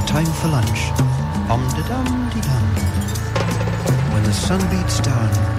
time for lunch. Om-de-dum-de-dum. When the sun beats down